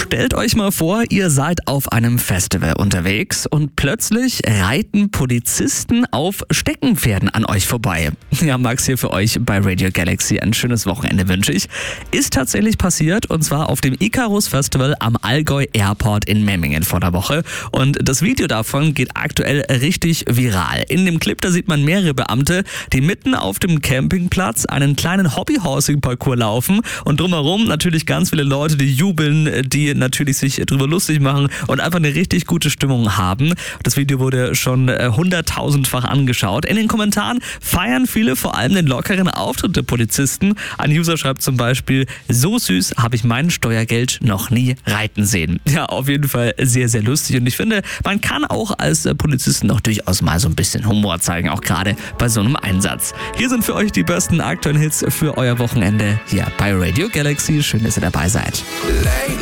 Stellt euch mal vor, ihr seid auf einem Festival unterwegs und plötzlich reiten Polizisten auf Steckenpferden an euch vorbei. Ja, Max hier für euch bei Radio Galaxy. Ein schönes Wochenende wünsche ich. Ist tatsächlich passiert, und zwar auf dem Icarus Festival am Allgäu Airport in Memmingen vor der Woche. Und das Video davon geht aktuell richtig viral. In dem Clip, da sieht man mehrere Beamte, die mitten auf dem Campingplatz einen kleinen Hobbyhorsing-Parcours laufen und drumherum natürlich ganz viele Leute, die jubeln, die natürlich sich drüber lustig machen und einfach eine richtig gute Stimmung haben. Das Video wurde schon 100.000-fach angeschaut. In den Kommentaren feiern viele vor allem den lockeren Auftritt der Polizisten. Ein User schreibt zum Beispiel: So süß habe ich mein Steuergeld noch nie reiten sehen. Ja, auf jeden Fall sehr, sehr lustig, und ich finde, man kann auch als Polizisten doch durchaus mal so ein bisschen Humor zeigen, auch gerade bei so einem Einsatz. Hier sind für euch die besten aktuellen Hits für euer Wochenende hier bei Radio Galaxy. Schön, dass ihr dabei seid.